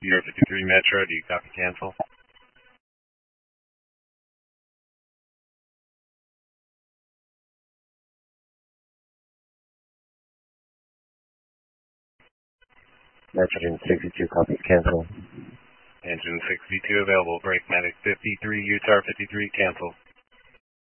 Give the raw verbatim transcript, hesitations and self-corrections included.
Sierra fifty-three Metro, do you copy cancel? Nitrogen sixty-two copies cancel. Engine sixty-two available, brake medic fifty-three, U T A R fifty-three, cancel.